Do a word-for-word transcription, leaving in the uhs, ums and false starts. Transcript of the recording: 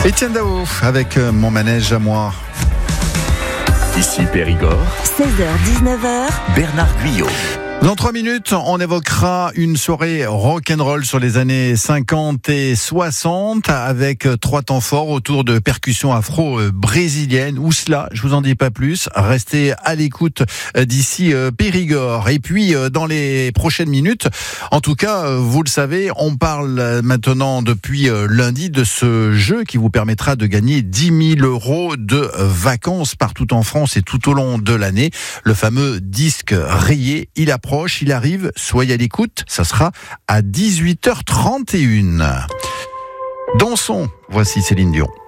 Étienne Dao avec Mon manège à moi. Ici Périgord, seize heures dix-neuf heures, Bernard Guyot. Dans trois minutes, on évoquera une soirée rock'n'roll sur les années cinquante et soixante avec trois temps forts autour de percussions afro-brésiliennes. Où cela, je vous en dis pas plus. Restez à l'écoute d'ici Périgord. Et puis, dans les prochaines minutes, en tout cas, vous le savez, on parle maintenant depuis lundi de ce jeu qui vous permettra de gagner dix mille euros de vacances partout en France et tout au long de l'année. Le fameux disque rayé, il a Proche, il arrive, soyez à l'écoute, ça sera à dix-huit heures trente et une. Dansons, voici Céline Dion.